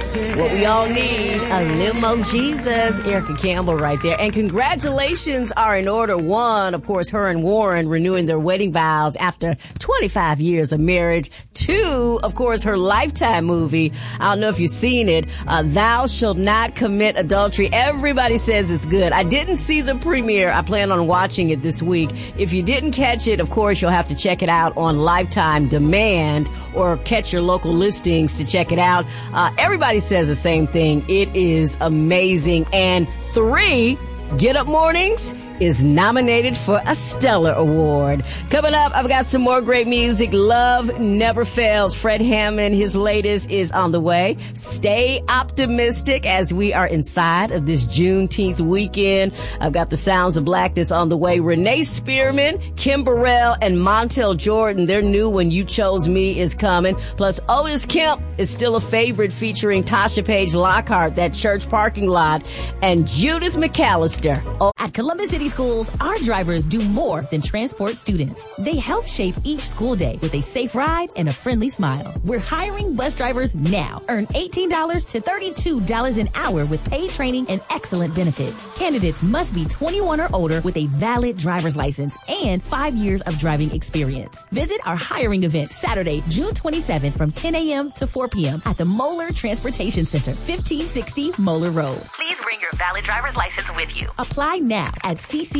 What we all need, a little more Jesus. Erica Campbell right there. And congratulations are in order. One, of course, her and Warren renewing their wedding vows after 25 years of marriage. Two, of course, her Lifetime movie. I don't know if you've seen it. Thou Shalt Not Commit Adultery. Everybody says it's good. I didn't see the premiere. I plan on watching it this week. If you didn't catch it, of course, you'll have to check it out on Lifetime Demand or catch your local listings to check it out. Everybody says the same thing. It is amazing. And three, Get Up Mornings is nominated for a Stellar Award. Coming up, I've got some more great music. Love Never Fails. Fred Hammond, his latest is on the way. Stay optimistic as we are inside of this Juneteenth weekend. I've got the Sounds of Blackness on the way. Renee Spearman, Kim Burrell, and Montel Jordan. Their new When You Chose Me is coming. Plus, Otis Kemp is still a favorite featuring Tasha Page Lockhart, That Church Parking Lot, and Judith McAllister. At Columbus City Schools, our drivers do more than transport students. They help shape each school day with a safe ride and a friendly smile. We're hiring bus drivers now. Earn $18 to $32 an hour with paid training and excellent benefits. Candidates must be 21 or older with a valid driver's license and 5 years of driving experience. Visit our hiring event Saturday, June 27th from 10 a.m. to 4 p.m. at the Moeller Transportation Center, 1560 Moeller Road. Please bring your valid driver's license with you. Apply now at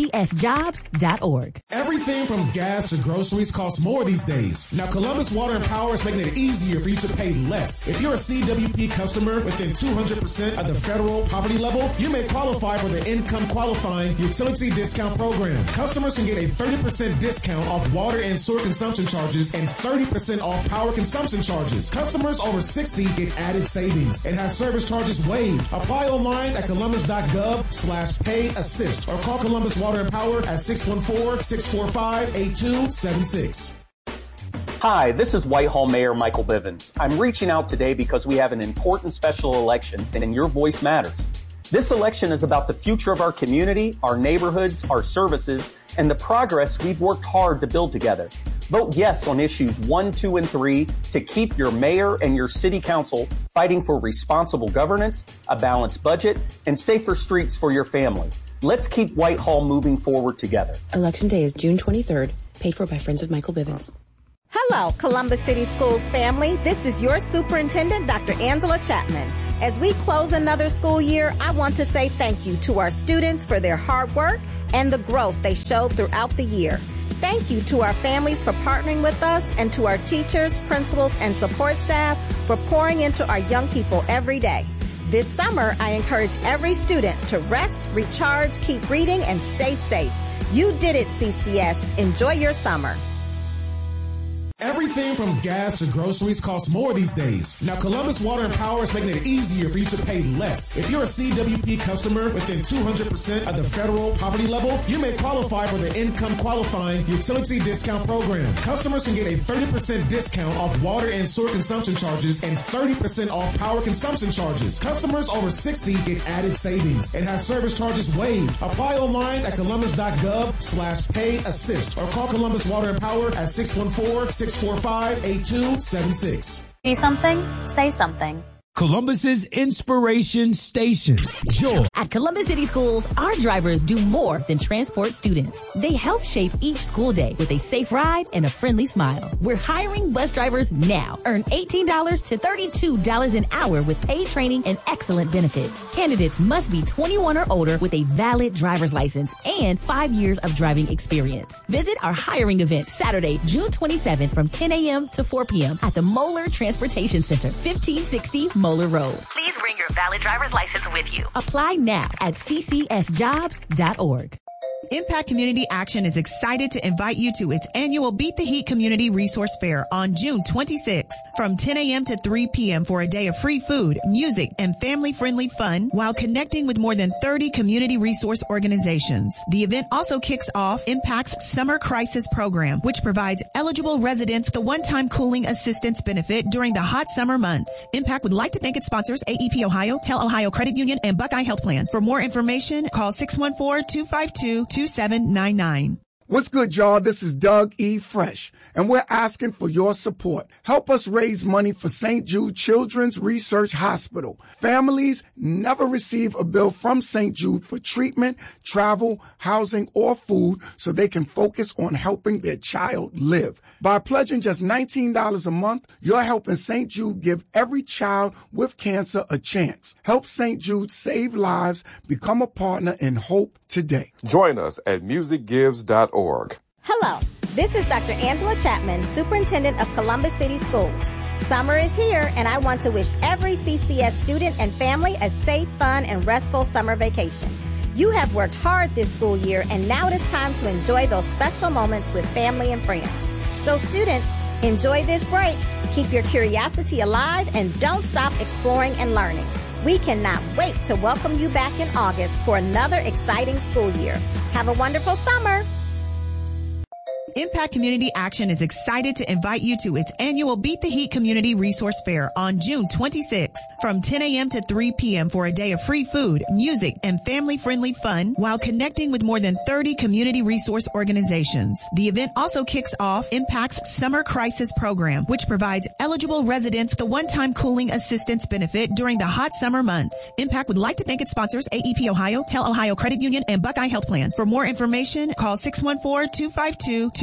ccsjobs.org. Everything from gas to groceries costs more these days. Now, Columbus Water and Power is making it easier for you to pay less. If you're a CWP customer within 200% of the federal poverty level, you may qualify for the Income Qualifying Utility Discount Program. Customers can get a 30% discount off water and sewer consumption charges and 30% off power consumption charges. Customers over 60 get added savings and have service charges waived. Apply online at columbus.gov/pay-assist or call Columbus Water and Power at 614-645-8276. Hi, this is Whitehall Mayor Michael Bivens. I'm reaching out today because we have an important special election and your voice matters. This election is about the future of our community, our neighborhoods, our services, and the progress we've worked hard to build together. Vote yes on issues 1, 2, and 3 to keep your mayor and your city council fighting for responsible governance, a balanced budget, and safer streets for your family. Let's keep Whitehall moving forward together. Election day is June 23rd, paid for by Friends of Michael Bivens. Hello, Columbus City Schools family. This is your superintendent, Dr. Angela Chapman. As we close another school year, I want to say thank you to our students for their hard work and the growth they showed throughout the year. Thank you to our families for partnering with us and to our teachers, principals, and support staff for pouring into our young people every day. This summer, I encourage every student to rest, recharge, keep reading, and stay safe. You did it, CCS. Enjoy your summer. Everything from gas to groceries costs more these days. Now, Columbus Water and Power is making it easier for you to pay less. If you're a CWP customer within 200% of the federal poverty level, you may qualify for the Income Qualifying Utility Discount Program. Customers can get a 30% discount off water and sewer consumption charges and 30% off power consumption charges. Customers over 60 get added savings and have service charges waived. Apply online at columbus.gov/pay-assist or call Columbus Water and Power at 614-645-8276. Do something, say something. Columbus's Inspiration Station. Joy. At Columbus City Schools, our drivers do more than transport students. They help shape each school day with a safe ride and a friendly smile. We're hiring bus drivers now. Earn $18 to $32 an hour with paid training and excellent benefits. Candidates must be 21 or older with a valid driver's license and 5 years of driving experience. Visit our hiring event Saturday, June 27th from 10 a.m. to 4 p.m. at the Moeller Transportation Center, 1560 Moeller Road. Please bring your valid driver's license with you. Apply now at ccsjobs.org. Impact Community Action is excited to invite you to its annual Beat the Heat Community Resource Fair on June 26th from 10 a.m. to 3 p.m. for a day of free food, music, and family-friendly fun while connecting with more than 30 community resource organizations. The event also kicks off Impact's Summer Crisis Program, which provides eligible residents the one-time cooling assistance benefit during the hot summer months. Impact would like to thank its sponsors, AEP Ohio, Tell Ohio Credit Union, and Buckeye Health Plan. For more information, call 614-252-2799. What's good, y'all? This is Doug E. Fresh, and we're asking for your support. Help us raise money for St. Jude Children's Research Hospital. Families never receive a bill from St. Jude for treatment, travel, housing, or food so they can focus on helping their child live. By pledging just $19 a month, you're helping St. Jude give every child with cancer a chance. Help St. Jude save lives. Become a partner in hope today. Join us at musicgives.org. Hello, this is Dr. Angela Chapman, Superintendent of Columbus City Schools. Summer is here, and I want to wish every CCS student and family a safe, fun, and restful summer vacation. You have worked hard this school year, and now it is time to enjoy those special moments with family and friends. So students, enjoy this break, keep your curiosity alive, and don't stop exploring and learning. We cannot wait to welcome you back in August for another exciting school year. Have a wonderful summer. Impact Community Action is excited to invite you to its annual Beat the Heat Community Resource Fair on June 26th from 10 a.m. to 3 p.m. for a day of free food, music, and family-friendly fun while connecting with more than 30 community resource organizations. The event also kicks off Impact's Summer Crisis Program, which provides eligible residents the one-time cooling assistance benefit during the hot summer months. Impact would like to thank its sponsors, AEP Ohio, Tel Ohio Credit Union, and Buckeye Health Plan. For more information, call 614-252-2799.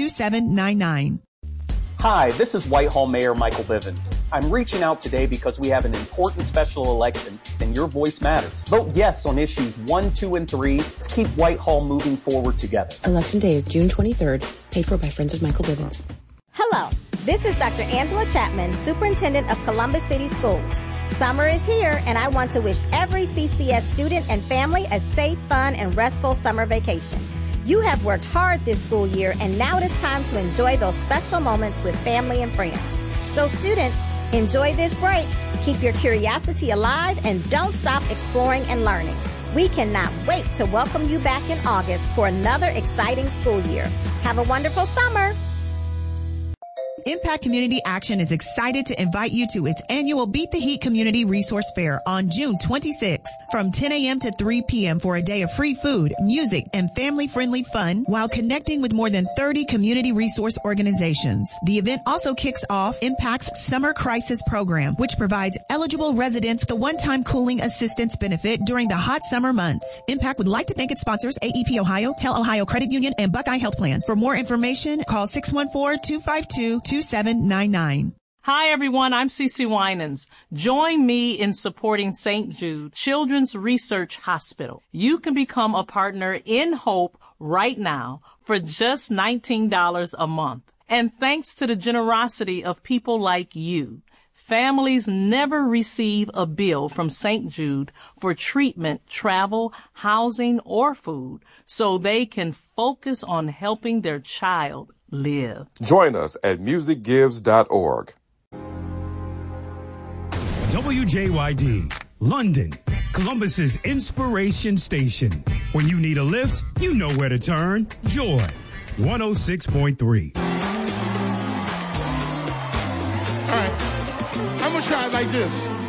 Hi, this is Whitehall Mayor Michael Bivins. I'm reaching out today because we have an important special election and your voice matters. Vote yes on issues 1, 2, and 3 to keep Whitehall moving forward together. Election day is June 23rd, paid for by Friends of Michael Bivins. Hello, this is Dr. Angela Chapman, Superintendent of Columbus City Schools. Summer is here, and I want to wish every CCS student and family a safe, fun, and restful summer vacation. You have worked hard this school year, and now it is time to enjoy those special moments with family and friends. So students, enjoy this break, keep your curiosity alive, and don't stop exploring and learning. We cannot wait to welcome you back in August for another exciting school year. Have a wonderful summer. Impact Community Action is excited to invite you to its annual Beat the Heat Community Resource Fair on June 26th from 10 a.m. to 3 p.m. for a day of free food, music, and family-friendly fun while connecting with more than 30 community resource organizations. The event also kicks off Impact's Summer Crisis Program, which provides eligible residents the one-time cooling assistance benefit during the hot summer months. Impact would like to thank its sponsors, AEP Ohio, Tel Ohio Credit Union, and Buckeye Health Plan. For more information, call 614-252-2799. Hi, everyone. I'm Cece Winans. Join me in supporting St. Jude Children's Research Hospital. You can become a partner in Hope right now for just $19 a month. And thanks to the generosity of people like you, families never receive a bill from St. Jude for treatment, travel, housing, or food, so they can focus on helping their child live. Join us at musicgives.org. WJYD, London, Columbus's inspiration station. When you need a lift, you know where to turn. Joy, 106.3. All right, I'm gonna try it like this.